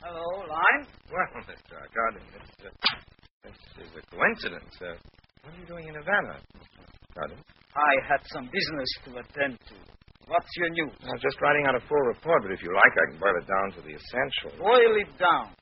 Hello, Lime. Well, Mr. Arcadi, this is a coincidence. What are you doing in Havana, Mr. Arcadi? I had some business to attend to. What's your news? I was just writing out a full report, but if you like, I can boil it down to the essential. Boil it down.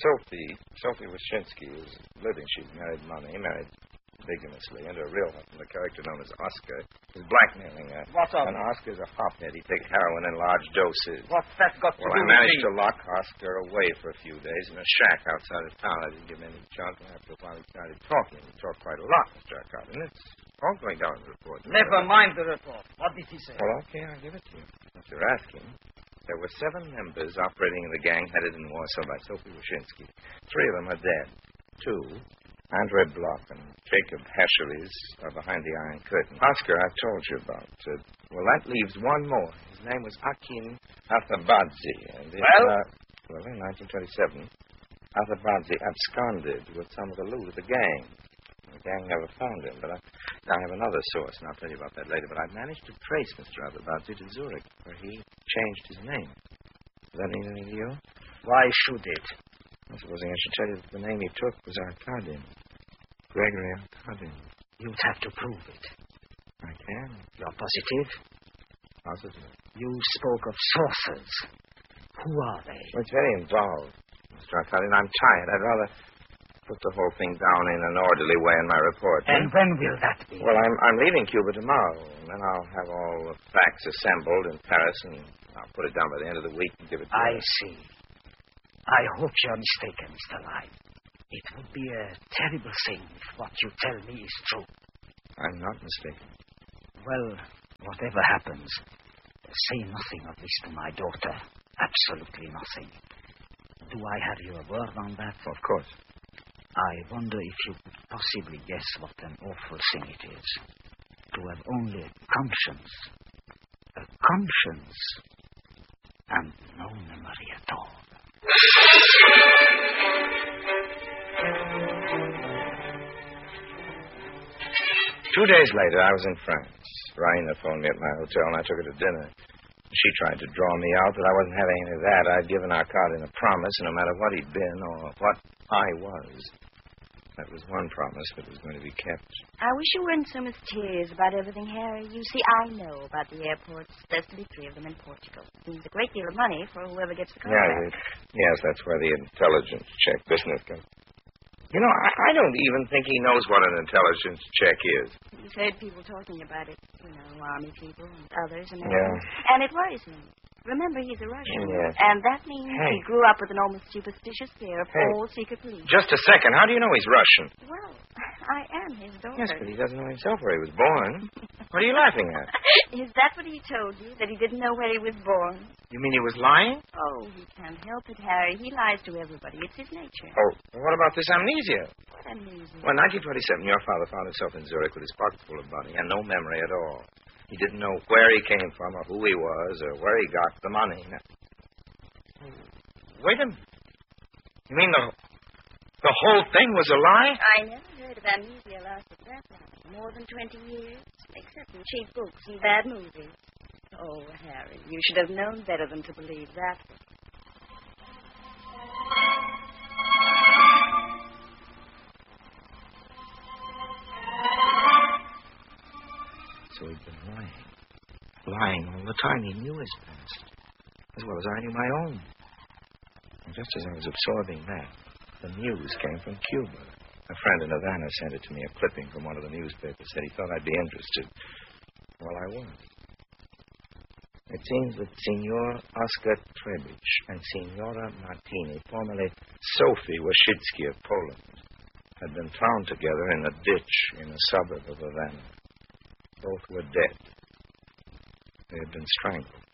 Sophie Wyszynski is living. She's married money, married bigamously, and her real husband, the character known as Oscar, is blackmailing her. What of And it? Oscar's a hophead. He takes heroin in large doses. What's that got to Well, do I with managed me? to lock Oscar away for a few days in a shack outside of town. I didn't give him any junk, and after a while he started talking. He talked quite a lot, Mr. Arcadi, and it's all going down in the report. Never mind the report. What did he say? Well, okay, I'll give it to you. If you're asking, there were 7 members operating in the gang headed in Warsaw by Sophie Wyszynski. 3 of them are dead. 2, Andre Bloch and Jacob Hescheles, are behind the Iron Curtain. Oscar, I've told you about. Well, that leaves 1 more. His name was Akin Athabadze. And well, in 1927, Athabadze absconded with some of the loot of the gang. The gang never found him, but I have another source, and I'll tell you about that later. But I managed to trace Mr. Athabadze to Zurich, where he changed his name. Does that mean anything to you? Why should it? I'm supposing I should tell you that the name he took was Arkadin. Gregory Arkadin. You'd have to prove it. I can. You're positive? Positive. You spoke of sources. Who are they? Well, it's very involved, Mr. Arkadin. I'm tired. I'd rather put the whole thing down in an orderly way in my report. And when will that be? Well, I'm leaving Cuba tomorrow, and then I'll have all the facts assembled in Paris, and I'll put it down by the end of the week and give it to you. I see. I hope you're mistaken, Mr. Lime. It would be a terrible thing if what you tell me is true. I'm not mistaken. Well, whatever happens, say nothing of this to my daughter. Absolutely nothing. Do I have your word on that? Of course. I wonder if you could possibly guess what an awful thing it is. To have only a conscience. A conscience. And no memory at all. 2 days later, I was in France. Raina phoned me at my hotel, and I took her to dinner. She tried to draw me out, but I wasn't having any of that. I'd given Arkadin a promise, and no matter what he'd been or what I was, that was one promise that was going to be kept. I wish you weren't so mysterious about everything, Harry. You see, I know about the airports. There's to be 3 of them in Portugal. It means a great deal of money for whoever gets the contract. Yes, that's where the intelligence check business comes. You know, I don't even think he knows what an intelligence check is. He's heard people talking about it. You know, army people and others. And Yeah. And it worries him. Remember, he's a Russian. Yes. And that means Hey. he grew up with an almost superstitious fear of all secret police. Just a second. How do you know he's Russian? Well, I am his daughter. Yes, but he doesn't know himself where he was born. What are you laughing at? Is that what he told you, that he didn't know where he was born? You mean he was lying? Oh, he can't help it, Harry. He lies to everybody. It's his nature. Oh, what about this amnesia? What amnesia? Well, in 1927, your father found himself in Zurich with his pocket full of money and no memory at all. He didn't know where he came from or who he was or where he got the money. Now, wait a minute. You mean the whole thing was a lie? I never heard of amnesia lasted that long. More than 20 years. Except in cheap books and bad movies. Oh, Harry, you should have known better than to believe that. So he'd been lying. Lying all the time. He knew his past, as well as I knew my own. And just as I was absorbing that, the news came from Cuba. A friend in Havana sent it to me, a clipping from one of the newspapers. Said he thought I'd be interested. Well, I was. It seems that Signor Oscar Trebich and Signora Martini, formerly Sophie Wyszynski of Poland, had been found together in a ditch in a suburb of Havana. Both were dead. They had been strangled.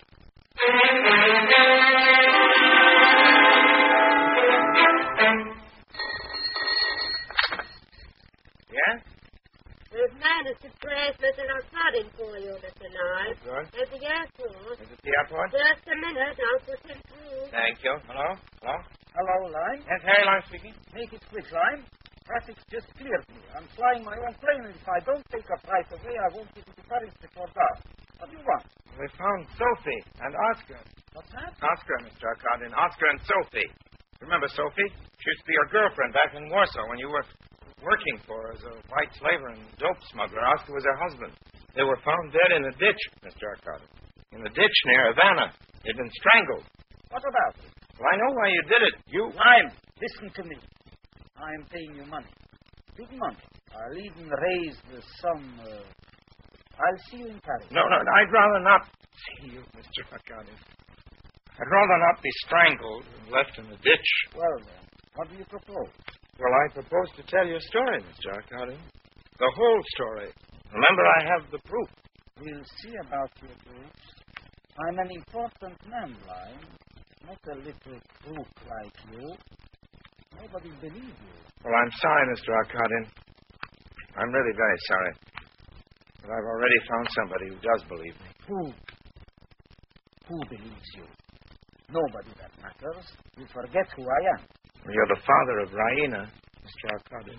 Yeah? We've managed to trace Mr. Arkadin for you, Mr. Knight. Good. At the airport. Is it the airport? Just a minute, I'll put him through. Thank you. Hello? Hello? Hello, Lime. Yes, Harry Lime speaking. Make it quick, Lime. Traffic's just cleared me. I'm flying my own plane, and if I don't take a flight away, I won't get into Paris before dark. What do you want? We found Sophie and Oscar. What's that? Oscar, Mr. Arkadin. Oscar and Sophie. Remember Sophie? She used to be your girlfriend back in Warsaw when you were working for her as a white slaver and dope smuggler. Oscar was her husband. They were found dead in a ditch, Mr. Arcadi. In a ditch near Havana. They'd been strangled. What about it? Well, I know why you did it. Listen to me. I'm paying you money. Big money. I'll even raise the sum. I'll see you in Paris. No, I'd rather not see you, Mr. Arcadi. I'd rather not be strangled and left in the ditch. Well, then, what do you propose? Well, I propose to tell you a story, Mr. Arcadi. The whole story. Remember, I have the proof. We'll see about your proofs. I'm an important man, Lime. Not a little crook like you. Nobody believes you. Well, I'm sorry, Mr. Arcadi. I'm really very sorry. But I've already found somebody who does believe me. Who believes you? Nobody that matters. You forget who I am. Well, you're the father of Raina, Mr. Arcadi.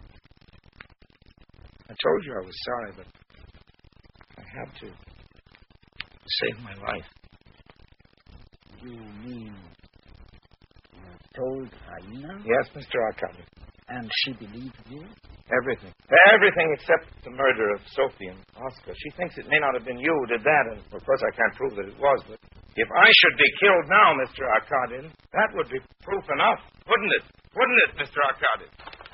I told you I was sorry, but I had to save my life. You mean you told Raina? Yes, Mr. Arcadi. And she believed you? Everything. Everything except the murder of Sophie and Oscar. She thinks it may not have been you who did that, and of course I can't prove that it was, but if I should be killed now, Mr. Arkadin, that would be proof enough, wouldn't it? Wouldn't it, Mr. Arkadin?